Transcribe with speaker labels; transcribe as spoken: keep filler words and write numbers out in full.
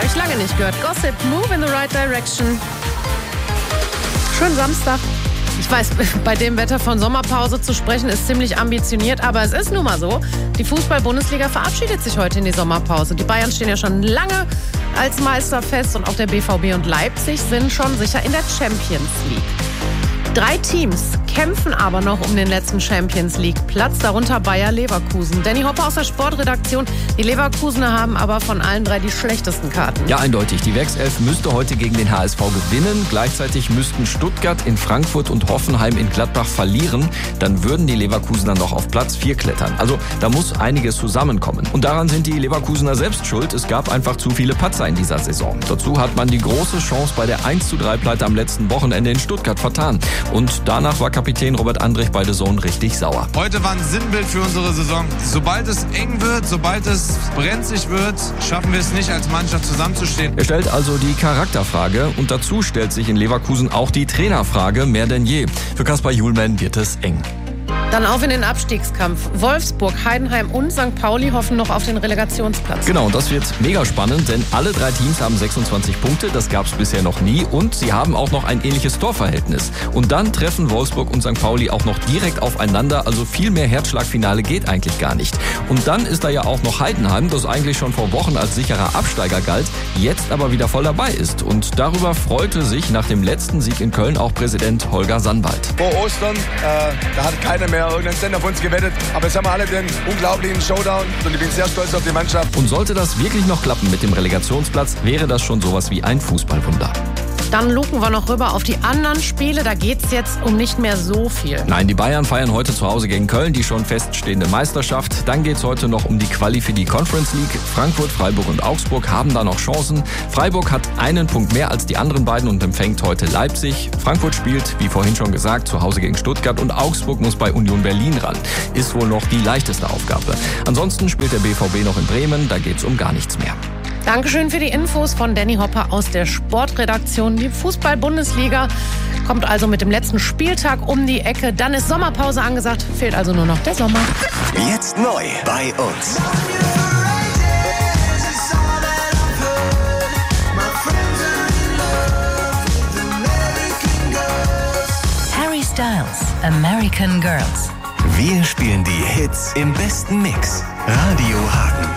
Speaker 1: euch lange nicht gehört. Gossip, Move in the Right Direction. Schönen Samstag. Ich weiß, bei dem Wetter von Sommerpause zu sprechen ist ziemlich ambitioniert, aber es ist nun mal so. Die Fußball-Bundesliga verabschiedet sich heute in die Sommerpause. Die Bayern stehen ja schon lange als Meister fest und auch der B V B und Leipzig sind schon sicher in der Champions League. Drei Teams kämpfen aber noch um den letzten Champions League-Platz, darunter Bayer Leverkusen. Danny Hopper aus der Sportredaktion. Die Leverkusener haben aber von allen drei die schlechtesten Karten.
Speaker 2: Ja, eindeutig. Die Werkself müsste heute gegen den H S V gewinnen. Gleichzeitig müssten Stuttgart in Frankfurt und Hoffenheim in Gladbach verlieren. Dann würden die Leverkusener noch auf Platz vier klettern. Also da muss einiges zusammenkommen. Und daran sind die Leverkusener selbst schuld. Es gab einfach zu viele Patzer in dieser Saison. Dazu hat man die große Chance bei der eins zu drei Pleite am letzten Wochenende in Stuttgart vertan. Und danach war Kapitän Robert Andrich bei The Zone richtig sauer.
Speaker 3: Heute war ein Sinnbild für unsere Saison. Sobald es eng wird, sobald es brenzlig wird, schaffen wir es nicht, als Mannschaft zusammenzustehen.
Speaker 2: Er stellt also die Charakterfrage und dazu stellt sich in Leverkusen auch die Trainerfrage mehr denn je. Für Kaspar Julmann wird es eng.
Speaker 1: Dann auf in den Abstiegskampf. Wolfsburg, Heidenheim und Sankt Pauli hoffen noch auf den Relegationsplatz.
Speaker 2: Genau, und das wird mega spannend, denn alle drei Teams haben sechsundzwanzig Punkte, das gab es bisher noch nie und sie haben auch noch ein ähnliches Torverhältnis. Und dann treffen Wolfsburg und Sankt Pauli auch noch direkt aufeinander, also viel mehr Herzschlagfinale geht eigentlich gar nicht. Und dann ist da ja auch noch Heidenheim, das eigentlich schon vor Wochen als sicherer Absteiger galt, jetzt aber wieder voll dabei ist. Und darüber freute sich nach dem letzten Sieg in Köln auch Präsident Holger Sandwald.
Speaker 4: Vor Ostern, äh, da hat keiner mehr irgendein Cent auf uns gewettet. Aber jetzt haben wir alle den unglaublichen Showdown und ich bin sehr stolz auf die Mannschaft.
Speaker 2: Und sollte das wirklich noch klappen mit dem Relegationsplatz, wäre das schon sowas wie ein Fußballwunder.
Speaker 1: Dann luken wir noch rüber auf die anderen Spiele. Da geht es jetzt um nicht mehr so viel.
Speaker 2: Nein, die Bayern feiern heute zu Hause gegen Köln die schon feststehende Meisterschaft. Dann geht es heute noch um die Quali für die Conference League. Frankfurt, Freiburg und Augsburg haben da noch Chancen. Freiburg hat einen Punkt mehr als die anderen beiden und empfängt heute Leipzig. Frankfurt spielt, wie vorhin schon gesagt, zu Hause gegen Stuttgart und Augsburg muss bei Union Berlin ran. Ist wohl noch die leichteste Aufgabe. Ansonsten spielt der B V B noch in Bremen. Da geht es um gar nichts mehr.
Speaker 1: Dankeschön für die Infos von Danny Hopper aus der Sportredaktion. Die Fußball-Bundesliga kommt also mit dem letzten Spieltag um die Ecke. Dann ist Sommerpause angesagt, fehlt also nur noch der Sommer.
Speaker 5: Jetzt neu bei uns.
Speaker 6: Harry Styles, American Girls.
Speaker 5: Wir spielen die Hits im besten Mix. Radio Hagen.